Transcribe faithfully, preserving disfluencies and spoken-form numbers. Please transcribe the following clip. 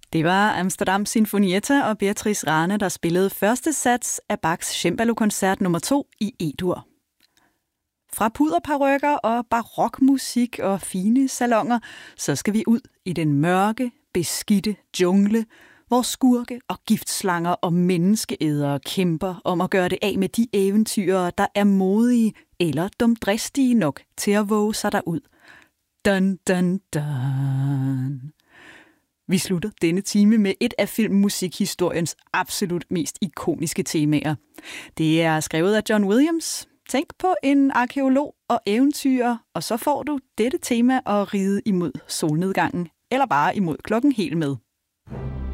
Det var Amsterdam Sinfonietta og Beatrice Rane, der spillede første sats af Bachs Cembalo-koncert nummer to i E-dur. Fra puderparykker og barokmusik og fine salonger, så skal vi ud i den mørke, beskidte jungle, hvor skurke og giftslanger og menneskeædere kæmper om at gøre det af med de eventyrer, der er modige eller dumdristige nok til at våge sig derud. Dun, dun, dun. Vi slutter denne time med et af filmmusikhistoriens absolut mest ikoniske temaer. Det er skrevet af John Williams. Tænk på en arkæolog og eventyrer, og så får du dette tema at ride imod solnedgangen, eller bare imod klokken helt med.